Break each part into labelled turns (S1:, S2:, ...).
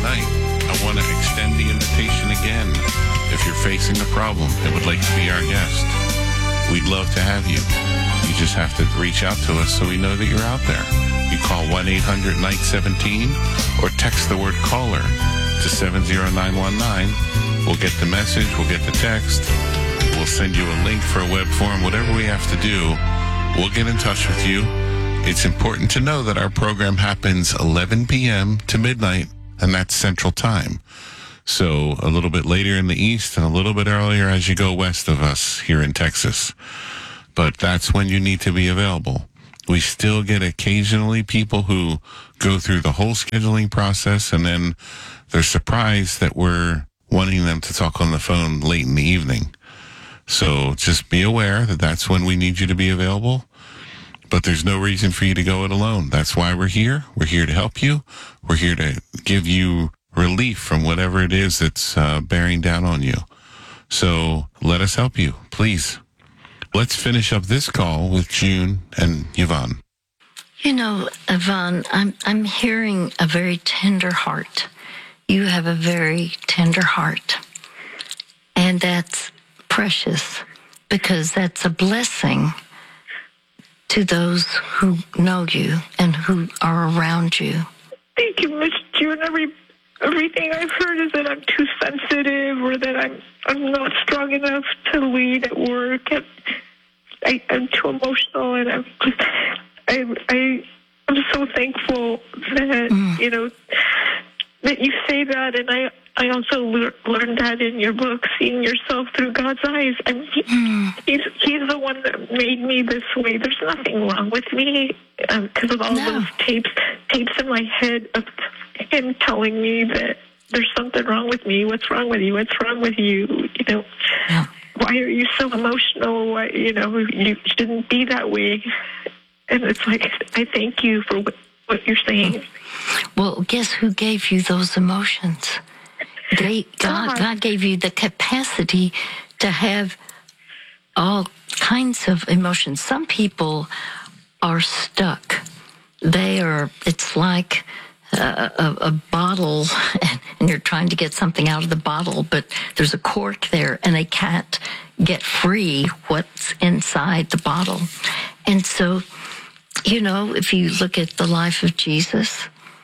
S1: tonight, I want to extend the invitation again. If you're facing a problem and would like to be our guest, we'd love to have you. You just have to reach out to us so we know that you're out there. You call 1-800-NIGHT-17 or text the word caller to 70919. We'll get the message, we'll get the text, we'll send you a link for a web form, whatever we have to do, we'll get in touch with you. It's important to know that our program happens 11 p.m. to midnight, and that's Central Time. So a little bit later in the east and a little bit earlier as you go west of us here in Texas. But that's when you need to be available. We still get occasionally people who go through the whole scheduling process and then they're surprised that we're wanting them to talk on the phone late in the evening. So just be aware that that's when we need you to be available. But there's no reason for you to go it alone. That's why we're here. We're here to help you. We're here to give you relief from whatever it is that's bearing down on you. So let us help you, please. Let's finish up this call with June and Yvonne.
S2: You know, Yvonne, I'm hearing a very tender heart. You have a very tender heart. And that's precious because that's a blessing to those who know you and who are around you.
S3: Thank you, Miss June. Everything I've heard is that I'm too sensitive or that I'm not strong enough to lead at work. And I'm too emotional, and I'm so thankful that, you know, that you say that, and I also learned that in your book, seeing yourself through God's eyes. He's the one that made me this way. There's nothing wrong with me because of all those tapes in my head of him telling me that there's something wrong with me. What's wrong with you? What's wrong with you? You know, why are you so emotional? Why, you know, you shouldn't be that way. And it's like, I thank you for what you're saying.
S2: Well, guess who gave you those emotions? God gave you the capacity to have all kinds of emotions. Some people are stuck. It's like a bottle, and you're trying to get something out of the bottle, but there's a cork there, and they can't get free what's inside the bottle. And so, you know, if you look at the life of Jesus,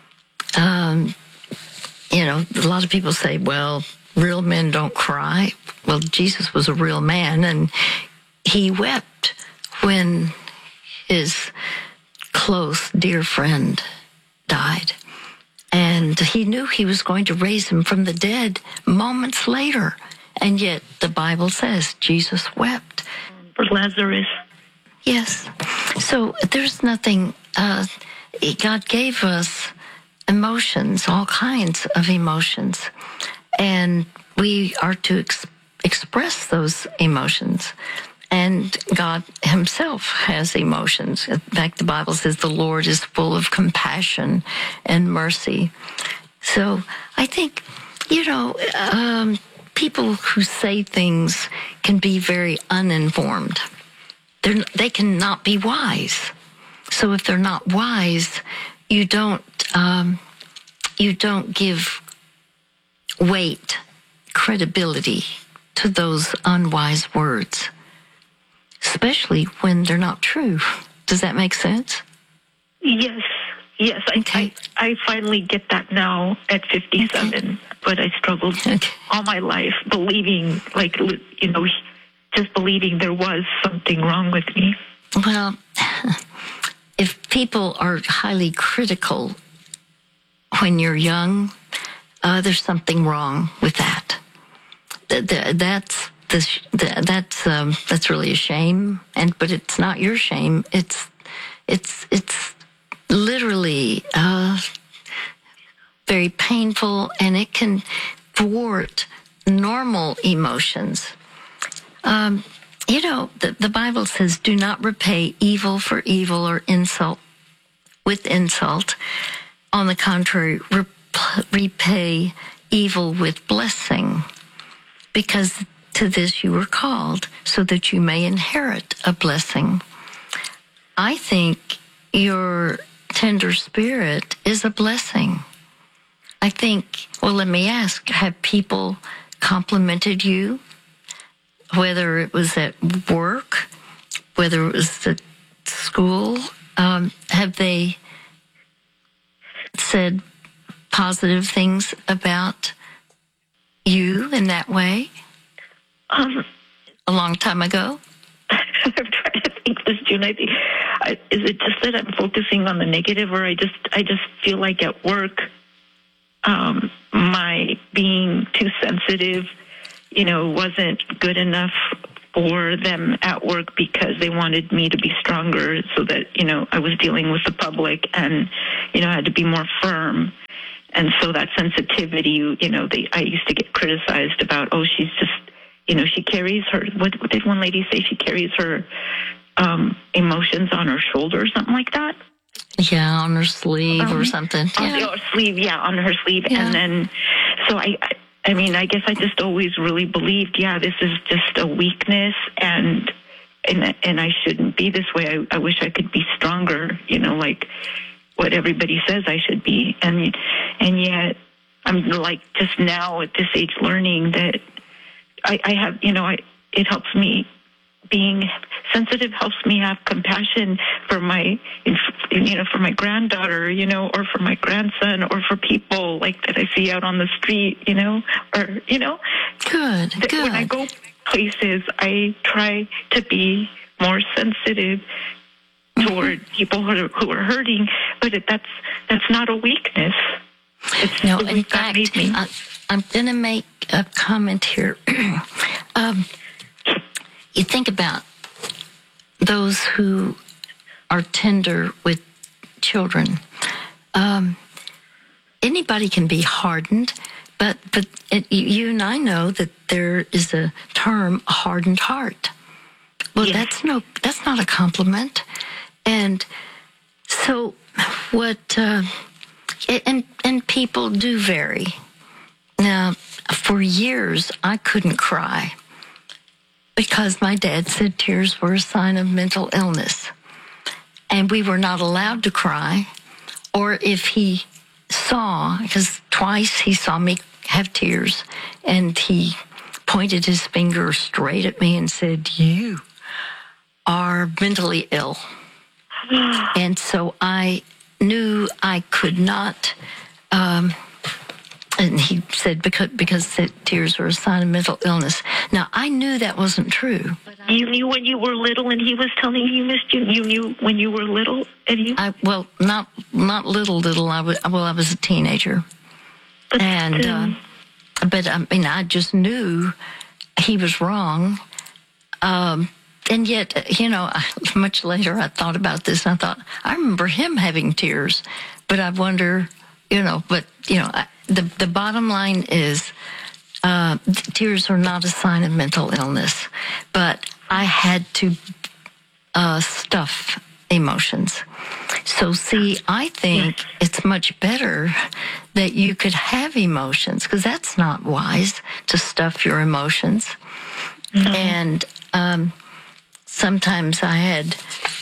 S2: you know, a lot of people say, well, real men don't cry. Well, Jesus was a real man, and he wept when his close, dear friend died. And he knew he was going to raise him from the dead moments later. And yet the Bible says Jesus wept.
S3: For Lazarus.
S2: Yes. So there's nothing, God gave us emotions, all kinds of emotions. And we are to express those emotions. And God himself has emotions. In fact, the Bible says the Lord is full of compassion and mercy. So I think, you know, people who say things can be very uninformed. They cannot be wise. So if they're not wise, you don't give weight, credibility to those unwise words, especially when they're not true. Does that make sense?
S3: Yes. Okay. I finally get that now at 57, okay. But I struggled all my life believing, like, you know, just believing there was something wrong with me.
S2: Well, if people are highly critical when you're young, there's something wrong with that. That's really a shame, but it's not your shame. It's literally very painful, and it can thwart normal emotions. You know, the Bible says, "Do not repay evil for evil or insult with insult. On the contrary, repay evil with blessing, because to this you were called, so that you may inherit a blessing." I think your tender spirit is a blessing. I think, well, let me ask, have people complimented you, whether it was at work, whether it was at school? Have they said positive things about you in that way? A long time ago?
S3: I'm trying to think this, June. I think, is it just that I'm focusing on the negative, or I just feel like at work, my being too sensitive, wasn't good enough for them at work because they wanted me to be stronger, so that, I was dealing with the public and, I had to be more firm. And so that sensitivity, I used to get criticized about, oh, she's just, she carries her, what did one lady say? She carries her emotions on her shoulder or something like that.
S2: Yeah, on her sleeve or something.
S3: Yeah. On her sleeve.
S2: Yeah.
S3: And then, so I mean, I guess I just always really believed, this is just a weakness, and I shouldn't be this way. I wish I could be stronger, like what everybody says I should be. And yet I'm like just now at this age learning that I have, it helps me. Being sensitive helps me have compassion for my, for my granddaughter, or for my grandson, or for people like that I see out on the street,
S2: Good.
S3: When I go places, I try to be more sensitive toward people who are hurting, but that's not a weakness.
S2: No, in fact, I'm going to make a comment here. You think about those who are tender with children. Anybody can be hardened, but you and I know that there is a term, hardened heart. Well,
S3: yes.
S2: That's not a compliment. And so what, and people do vary. Now, for years, I couldn't cry because my dad said tears were a sign of mental illness. And we were not allowed to cry. Or if he saw, because twice he saw me have tears, and he pointed his finger straight at me and said, "You are mentally ill." And so I knew I could not, and he said, because tears are a sign of mental illness. Now, I knew that wasn't true.
S3: You knew when you were little and he was telling you he missed you? You knew when you were little and you...
S2: Not little. I was a teenager. But I just knew he was wrong. And yet, much later I thought about this, and I thought, I remember him having tears, but I wonder, the bottom line is, tears are not a sign of mental illness, but I had to stuff emotions. So see, I think it's much better that you could have emotions, because that's not wise to stuff your emotions. No. And sometimes I had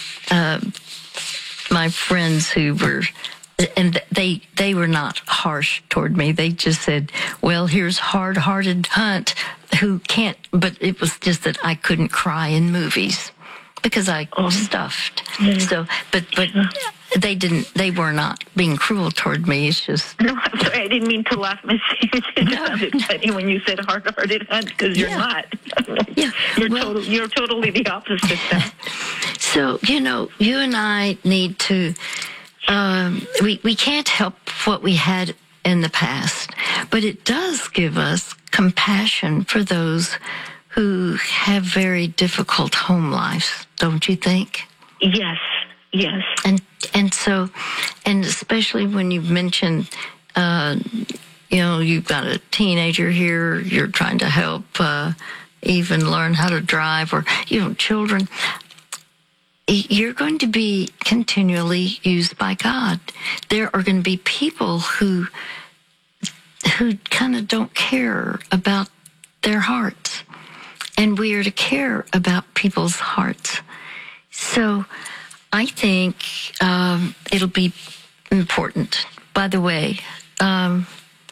S2: my friends who were, and they were not harsh toward me. They just said, well, here's hard-hearted Hunt who can't, but it was just that I couldn't cry in movies because I stuffed. Mm-hmm. So, but they were not being cruel toward me. It's just...
S3: No, I'm sorry, I didn't mean to laugh. It sounded funny when you said hard-hearted Hunt, because you're not.
S2: Yeah.
S3: You're totally the opposite then.
S2: So, you and I need to... we can't help what we had in the past, but it does give us compassion for those who have very difficult home lives, don't you think?
S3: Yes.
S2: And so, and especially when you mentioned, you've got a teenager here, you're trying to help even learn how to drive, or, children. You're going to be continually used by God. There are going to be people who kind of don't care about their hearts. And we are to care about people's hearts. So I think it'll be important. By the way,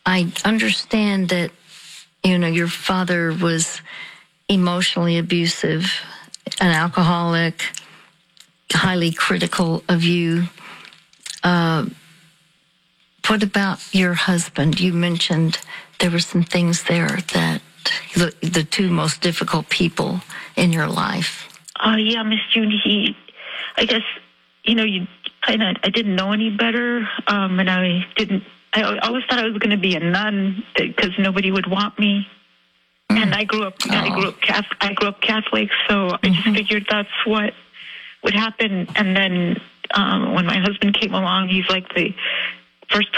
S2: I understand that, your father was emotionally abusive, an alcoholic, highly critical of you. What about your husband? You mentioned there were some things there that the two most difficult people in your life.
S3: Yeah, Miss June, I guess, I didn't know any better, and I always thought I was going to be a nun because nobody would want me. And I grew up Catholic, so I just figured that's what would happen. And then when my husband came along, he's like the first